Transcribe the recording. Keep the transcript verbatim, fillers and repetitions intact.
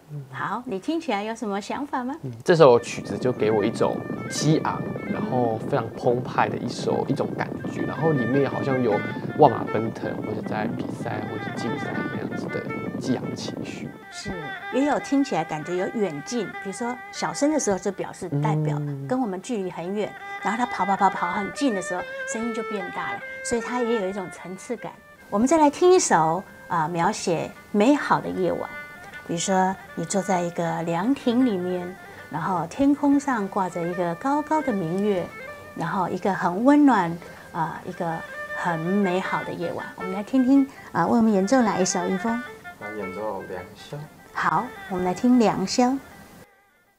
好，你听起来有什么想法吗？ 嗯，这首曲子就给我一种激昂，然后非常澎湃的一首一种感觉，然后里面好像有万马奔腾，或者在比赛或者竞赛那样子的激昂的情绪。 是，也有听起来感觉有远近，比如说小声的时候就表示代表跟我们距离很远，然后他跑跑跑跑很近的时候，声音就变大了，所以它也有一种层次感。我们再来听一首啊、呃，描写美好的夜晚，比如说你坐在一个凉亭里面，然后天空上挂着一个高高的明月，然后一个很温暖啊、呃，一个很美好的夜晚。我们来听听啊、呃，为我们演奏哪一首？云峰。 来演奏《良宵》。 好，我们来听《良宵》。